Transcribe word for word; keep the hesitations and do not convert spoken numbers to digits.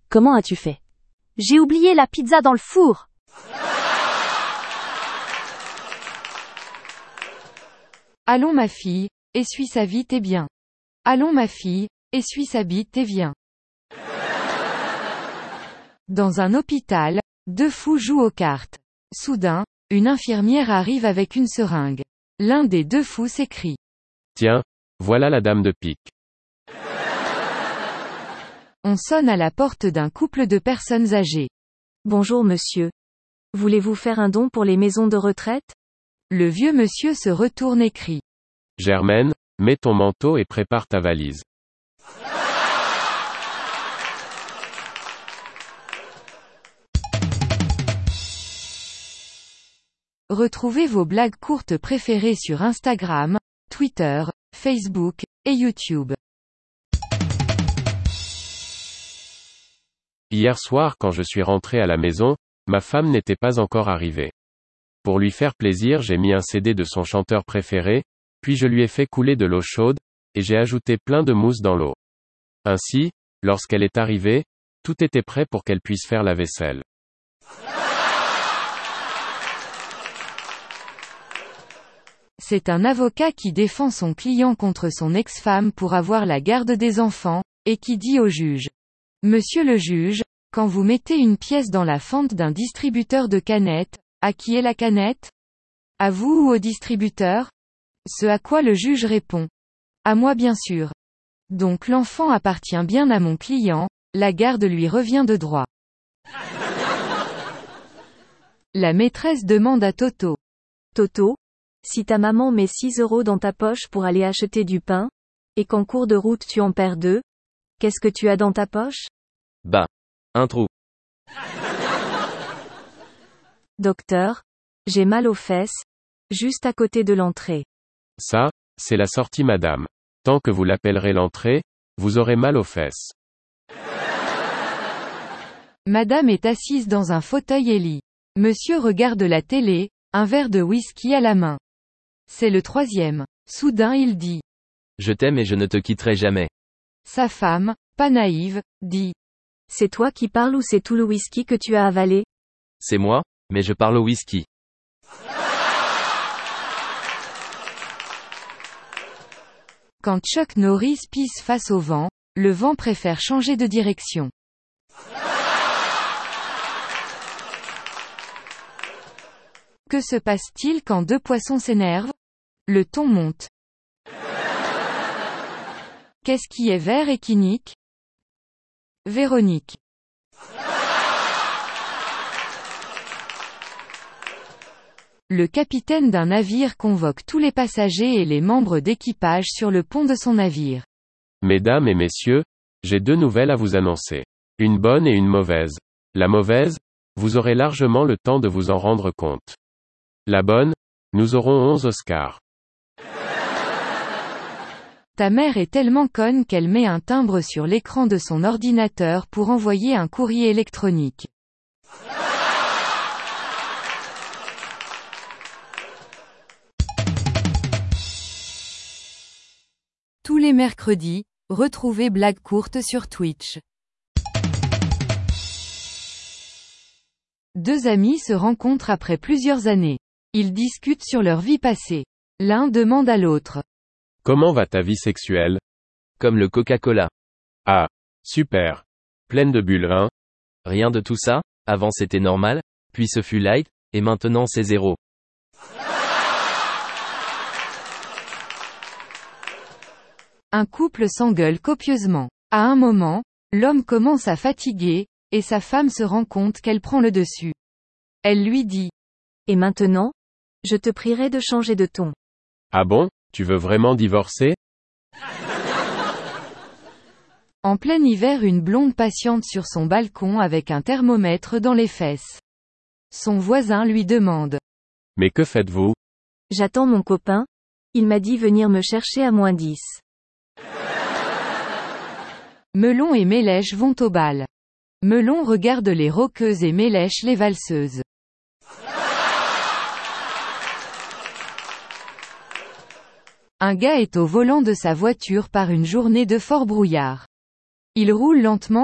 Comment as-tu fait? J'ai oublié la pizza dans le four. Allons ma fille, essuie sa vite et bien. Allons ma fille, essuie sa bite et viens. Dans un hôpital, deux fous jouent aux cartes. Soudain, une infirmière arrive avec une seringue. L'un des deux fous s'écrie. Tiens, voilà la dame de pique. On sonne à la porte d'un couple de personnes âgées. Bonjour monsieur. Voulez-vous faire un don pour les maisons de retraite? Le vieux monsieur se retourne et crie. Germaine, mets ton manteau et prépare ta valise. Retrouvez vos blagues courtes préférées sur Instagram, Twitter, Facebook, et YouTube. Hier soir quand je suis rentré à la maison, ma femme n'était pas encore arrivée. Pour lui faire plaisir, j'ai mis un C D de son chanteur préféré, puis je lui ai fait couler de l'eau chaude, et j'ai ajouté plein de mousse dans l'eau. Ainsi, lorsqu'elle est arrivée, tout était prêt pour qu'elle puisse faire la vaisselle. C'est un avocat qui défend son client contre son ex-femme pour avoir la garde des enfants, et qui dit au juge. Monsieur le juge, quand vous mettez une pièce dans la fente d'un distributeur de canettes, à qui est la canette? À vous ou au distributeur? Ce à quoi le juge répond. À moi bien sûr. Donc l'enfant appartient bien à mon client, la garde lui revient de droit. La maîtresse demande à Toto. Toto, si ta maman met six euros dans ta poche pour aller acheter du pain, et qu'en cours de route tu en perds deux, qu'est-ce que tu as dans ta poche? Bah, un trou. Docteur, j'ai mal aux fesses, juste à côté de l'entrée. Ça, c'est la sortie madame. Tant que vous l'appellerez l'entrée, vous aurez mal aux fesses. Madame est assise dans un fauteuil et lit. Monsieur regarde la télé, un verre de whisky à la main. C'est le troisième. Soudain il dit. Je t'aime et je ne te quitterai jamais. Sa femme, pas naïve, dit. C'est toi qui parles ou c'est tout le whisky que tu as avalé? C'est moi, mais je parle au whisky. Quand Chuck Norris pisse face au vent, le vent préfère changer de direction. Que se passe-t-il quand deux poissons s'énervent? Le ton monte. Qu'est-ce qui est vert et qui nique? Véronique. Le capitaine d'un navire convoque tous les passagers et les membres d'équipage sur le pont de son navire. Mesdames et messieurs, j'ai deux nouvelles à vous annoncer. Une bonne et une mauvaise. La mauvaise, vous aurez largement le temps de vous en rendre compte. La bonne, nous aurons onze Oscars. Ta mère est tellement conne qu'elle met un timbre sur l'écran de son ordinateur pour envoyer un courrier électronique. Tous les mercredis, retrouvez Blagues courtes sur Twitch. Deux amis se rencontrent après plusieurs années. Ils discutent sur leur vie passée. L'un demande à l'autre. Comment va ta vie sexuelle? Comme le Coca-Cola. Ah, super. Pleine de bulles, hein? Rien de tout ça, avant c'était normal, puis ce fut light, et maintenant c'est zéro. Un couple s'engueule copieusement. À un moment, l'homme commence à fatiguer, et sa femme se rend compte qu'elle prend le dessus. Elle lui dit. Et maintenant? Je te prierai de changer de ton. Ah bon, tu veux vraiment divorcer? En plein hiver, une blonde patiente sur son balcon avec un thermomètre dans les fesses. Son voisin lui demande. Mais que faites-vous? J'attends mon copain. Il m'a dit venir me chercher à moins dix. Melon et Mélèche vont au bal. Melon regarde les rockeuses et Mélèche les valseuses. Un gars est au volant de sa voiture par une journée de fort brouillard. Il roule lentement